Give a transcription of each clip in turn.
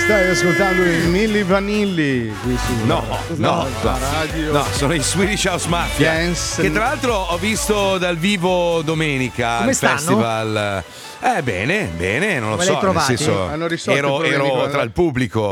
Stai ascoltando i Milli Vanilli qui su No, sono i Swedish House Mafia. Che tra l'altro ho visto dal vivo domenica al festival. Bene, non lo so. Nel senso, hanno risolto ero tra il pubblico.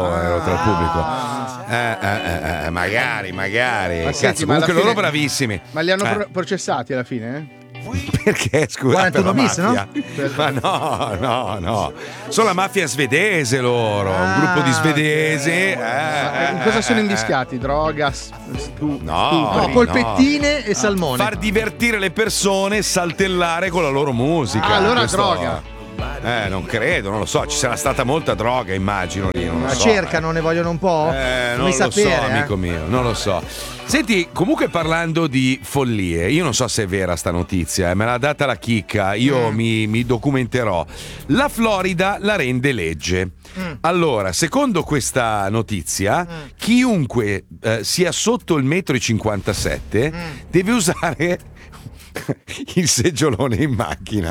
Magari. Cazzo, comunque loro bravissimi. Ma li hanno processati alla fine? Perché scusa? 41 bis, no? Ma no. Sono la mafia svedese loro, un gruppo di svedesi. In cosa sono invischiati? Droga? No, polpettine e salmone. Far divertire le persone, saltellare con la loro musica. Allora droga. Non credo, non lo so, ci sarà stata molta droga, immagino lì. Non lo so, cercano, ne vogliono un po'? Non lo so, amico mio, non lo so. Senti, comunque parlando di follie, io non so se è vera sta notizia, me l'ha data la chicca, io mi documenterò. La Florida la rende legge. Allora, secondo questa notizia, chiunque sia sotto il 1,57 m deve usare il seggiolone in macchina.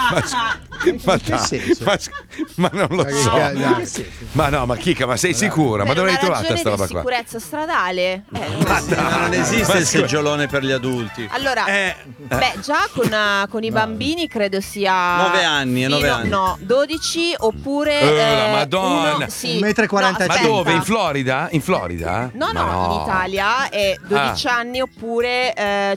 Ma non lo so. Ma no, ma Chica, ma sei sicura? Ma dove l'hai trovata sta roba qua? Sicurezza stradale. Ma non esiste il seggiolone per gli adulti. Allora, già con i bambini credo sia 9 anni. No, 12 oppure la Madonna. 1,40 m. Ma dove? In Florida? In Florida? No, in Italia è 12 anni oppure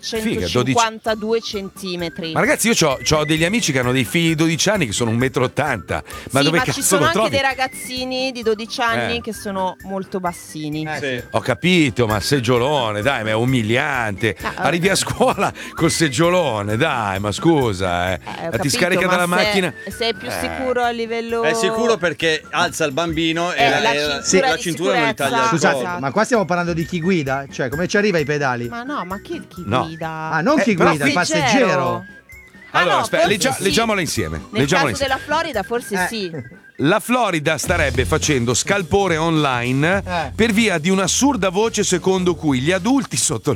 152 centimetri. Ma ragazzi, io ho degli amici che hanno dei figli di 12 anni che sono 1,80 m. Ma dove cazzo ci sono lo anche trovi? dei ragazzini di 12 anni che sono molto bassini. Ho capito, ma seggiolone, dai, ma è umiliante. Arrivi a scuola col seggiolone, dai, ma scusa, ti scarica dalla macchina. Sei più sicuro a livello. È sicuro perché alza il bambino e la cintura non taglia. Scusate, ma qua stiamo parlando di chi guida? Cioè, come ci arriva ai pedali? Ma no, ma chi guida? Ah, non chi guida, il passeggero. Allora, aspetta, sì. leggiamola insieme. Nel caso della Florida forse sì. La Florida starebbe facendo scalpore online per via di un'assurda voce secondo cui gli adulti sotto il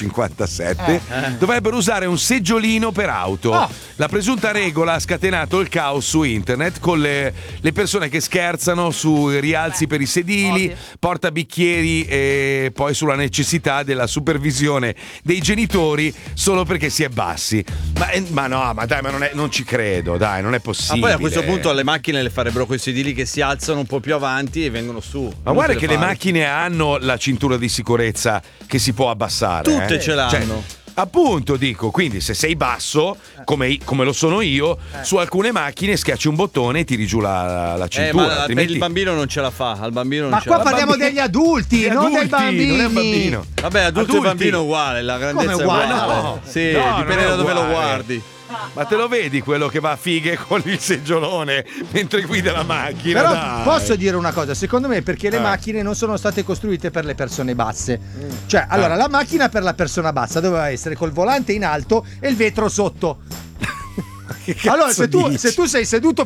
1,57 m dovrebbero usare un seggiolino per auto. La presunta regola ha scatenato il caos su internet con le persone che scherzano sui rialzi per i sedili, portabicchieri e poi sulla necessità della supervisione dei genitori solo perché si è bassi. Ma non ci credo, dai, non è possibile. Ma poi a questo punto le macchine le farebbero quei sedili che si alzano un po' più avanti e vengono su. Ma guarda che le macchine hanno la cintura di sicurezza che si può abbassare. Tutte ce l'hanno. Cioè, appunto, dico, quindi se sei basso, come lo sono io, su alcune macchine schiacci un bottone e tiri giù la cintura. Ma altrimenti... il bambino non ce la fa. Al bambino non ma ce qua la fa. parliamo degli adulti, non dei bambini. Non è un bambino. Vabbè, adulto e bambino uguale, la grandezza è uguale. No. Sì, No, dipende da dove lo guardi. Ma te lo vedi quello che va a fighe con il seggiolone mentre guida la macchina? Però dai. posso dire una cosa, secondo me perché le macchine non sono state costruite per le persone basse. Cioè, allora la macchina per la persona bassa doveva essere col volante in alto e il vetro sotto. Allora, se tu sei seduto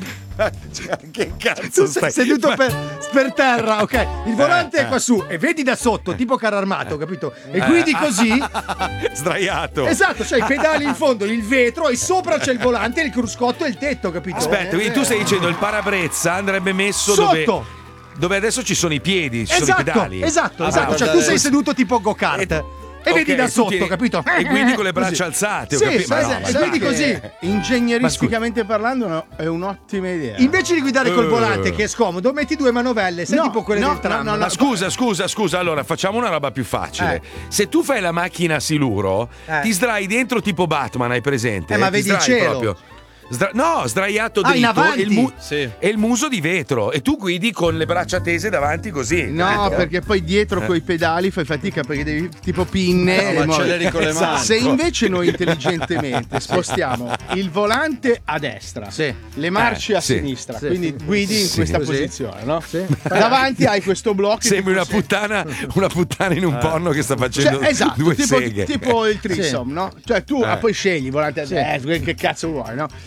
che cazzo sei seduto per terra, ok? Il volante è qua su e vedi da sotto, tipo carro armato, capito? E guidi così sdraiato. Esatto, c'hai i pedali in fondo, il vetro e sopra c'è il volante, il cruscotto e il tetto, capito? Aspetta, quindi tu stai dicendo il parabrezza andrebbe messo sotto dove adesso ci sono i piedi, ci sono i pedali. Esatto. Cioè tu sei seduto tipo go-kart. E vedi da sotto, capito? E guidi con le braccia alzate, sì, vedi così. Ingegneristicamente parlando è un'ottima idea. Invece di guidare col volante, che è scomodo, metti due manovelle, sei tipo quelle del tram. Ma scusa, allora facciamo una roba più facile. Se tu fai la macchina a siluro, ti sdrai dentro tipo Batman, hai presente? Ma vedi il cielo. Proprio. Sdraiato dritto e il muso di vetro e tu guidi con le braccia tese davanti così. No, perché poi dietro coi pedali fai fatica perché devi tipo pinne e acceleri con le mani. Se invece noi intelligentemente spostiamo il volante a destra, le marce a sinistra, quindi guidi in questa posizione, no? Davanti hai questo blocco. Sembri una puttana in un porno che sta facendo due seghe. Tipo il threesome, no? Cioè tu poi scegli il volante a destra, che cazzo vuoi, no?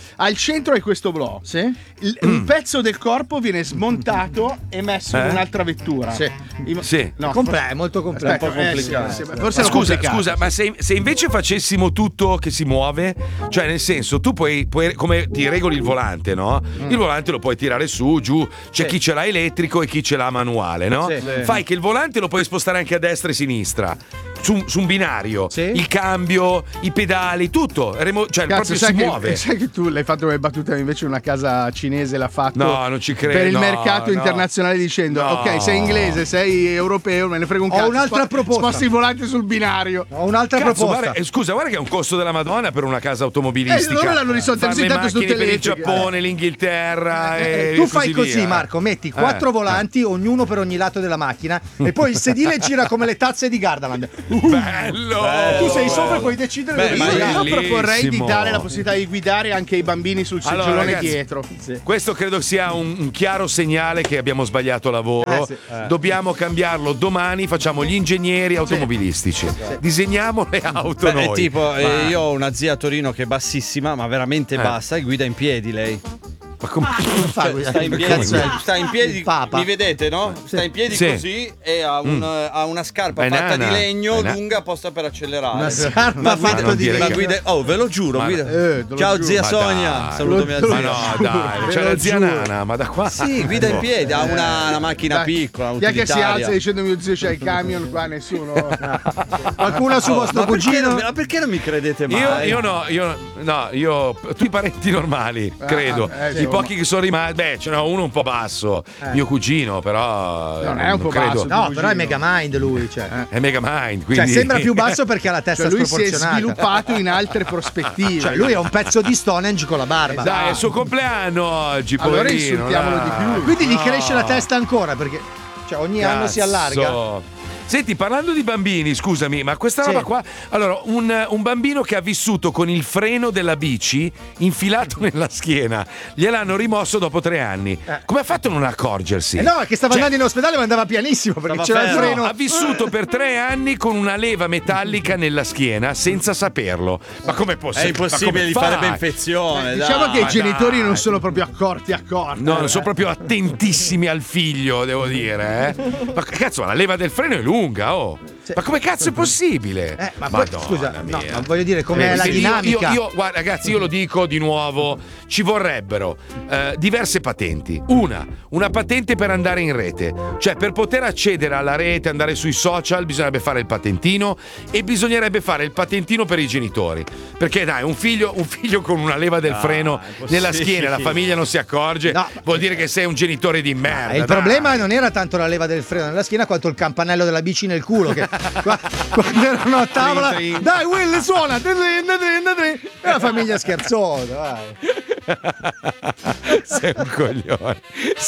Al centro hai questo blocco. Un pezzo del corpo viene smontato e messo in un'altra vettura. No, è molto complesso. È un po' complicato. Forse Scusa, ma se invece facessimo tutto che si muove, cioè nel senso, tu puoi come ti regoli il volante, no? Il volante lo puoi tirare su, giù, c'è chi ce l'ha elettrico e chi ce l'ha manuale, no? Fai che il volante lo puoi spostare anche a destra e sinistra. Su un binario, il cambio, i pedali, tutto. Cioè, proprio si muove. Sai che tu l'hai fatto come battuta, invece una casa cinese l'ha fatto. No, non ci credo. Per il mercato internazionale, dicendo: ok, sei inglese, sei europeo, me ne frega un cazzo. Ho un'altra proposta. Sposti il volante sul binario. Ho un'altra proposta. Guarda che è un costo della Madonna per una casa automobilistica. Loro l'hanno risolto così, tanto su per il Giappone, l'Inghilterra. Tu fai così, Marco, metti 4 volanti, ognuno per ogni lato della macchina, e poi il sedile gira come le tazze di Gardaland. Bello! Tu sei sopra e puoi decidere io proporrei di dare la possibilità di guidare anche i bambini sul seggiolone dietro. Questo credo sia un chiaro segnale che abbiamo sbagliato lavoro. Dobbiamo cambiarlo domani, facciamo gli ingegneri automobilistici. Disegniamo le auto noi. Tipo, io ho una zia a Torino che è bassissima, ma veramente bassa, e guida in piedi lei. Ma come sta in piedi, mi vedete, no? Sta in piedi così e ha una scarpa fatta di legno lunga apposta per accelerare. Una scarpa fatta di legno. Guida, ve lo giuro, ciao zia Sonia, saluto mia zia. Ma no, dai, c'è la zia Nana, ma da qua. Sì, guida in piedi, ha una macchina piccola, chi è che si alza dicendo mio zio c'è il camion qua? Nessuno. Qualcuno su vostro cugino? Ma perché non mi credete mai? Io tutti i parenti normali, credo. I pochi che sono rimasti, ce n'è uno un po' basso, mio cugino, però non è un po' credo. basso. No, però è Megamind lui, è Megamind, quindi sembra più basso perché ha la testa sproporzionata. Lui si è sviluppato in altre prospettive. Cioè lui è un pezzo di Stonehenge con la barba. Dai, è il suo compleanno oggi, allora poverino. Insultiamolo di più. Quindi gli cresce la testa ancora perché ogni anno si allarga. Senti, parlando di bambini, scusami, ma questa roba qua. Allora, un bambino che ha vissuto con il freno della bici infilato nella schiena, gliel'hanno rimosso dopo 3 anni. Come ha fatto a non accorgersi? No, è che stava andando in ospedale, ma andava pianissimo perché c'era il freno. Ha vissuto per 3 anni con una leva metallica nella schiena senza saperlo. Ma com'è possibile? È impossibile, gli farebbe infezione. Diciamo che i genitori non sono proprio accorti. No, non sono proprio attentissimi al figlio, devo dire. Ma cazzo, la leva del freno è lunga, Ma come cazzo è possibile? Scusa, no, ma voglio dire, com'è la dinamica? Guarda, ragazzi, io lo dico di nuovo: ci vorrebbero diverse patenti. Una patente per andare in rete, cioè per poter accedere alla rete, andare sui social, bisognerebbe fare il patentino, e bisognerebbe fare il patentino per i genitori. Perché dai, un figlio con una leva del freno nella schiena, la famiglia non si accorge, vuol dire che sei un genitore di merda. Il problema non era tanto la leva del freno nella schiena quanto il campanello della bici nel culo, che quando erano a tavola, dai Will, suona, e la famiglia scherzosa, dai. Sei un coglione.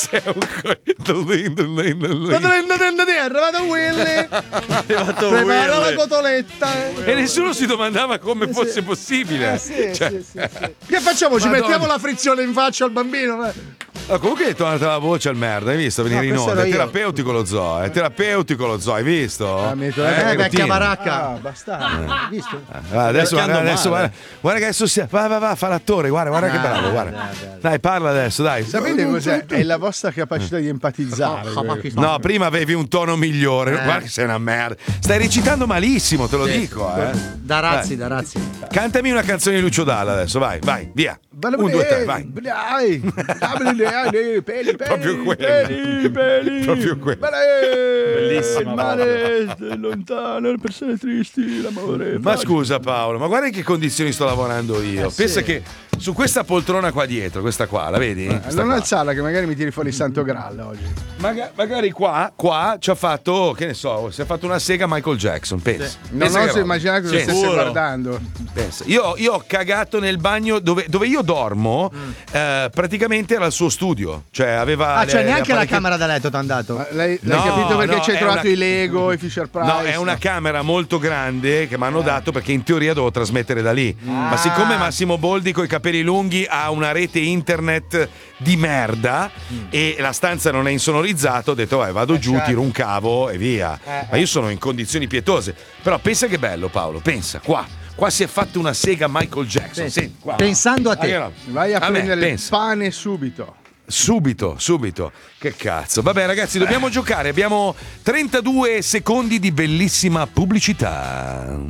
Vado Willy, prepara la cotoletta, e nessuno si domandava come fosse possibile. Che facciamo? Ci mettiamo la frizione in faccia al bambino? Comunque è tornata la voce al merda, hai visto venire in onda? È terapeutico lo zoo, hai visto? Vecchia baracca. Bastardo, visto? Adesso guarda che adesso va, fa l'attore, guarda che bravo, guarda. Dai, parla adesso, dai. Sapete cos'è? È la vostra capacità di empatizzare. No, prima avevi un tono migliore. Guarda che sei una merda. Stai recitando malissimo, te lo dico. Da razzi. Cantami una canzone di Lucio Dalla adesso, vai, via. 1, 2, 3, vai. Proprio quelli. Proprio quelli. Bellissimo. Il mare è lontano, le persone tristi, l'amore. Ma scusa Paolo, ma guarda in che condizioni sto lavorando io. Pensa che su questa poltrona qua dietro, questa qua, la vedi? Non alzarla che magari mi tiri fuori il Santo Graal oggi. Magari qua ci ha fatto, che ne so, si è fatto una sega Michael Jackson, pensa. Non oso immaginare cosa stesse guardando. Pensa. Io ho cagato nel bagno dove io dormo, praticamente era il suo studio. Cioè aveva neanche la camera da letto t'ha dato. L'hai capito perché ci hai trovato i Lego, i Fisher Price? No, è una camera molto grande che mi hanno dato perché in teoria devo trasmettere da lì. Ma siccome Massimo Boldi coi capelli lunghi ha una rete internet di merda e la stanza non è insonorizzata, ho detto vado giù, tiro un cavo e via. Ma io sono in condizioni pietose. Però pensa che bello, Paolo, pensa qua Qua si è fatto una sega Michael Jackson. Sì, qua. Pensando a te. Vai a prendere il pane subito. Subito. Che cazzo. Vabbè, ragazzi, dobbiamo giocare. Abbiamo 32 secondi di bellissima pubblicità.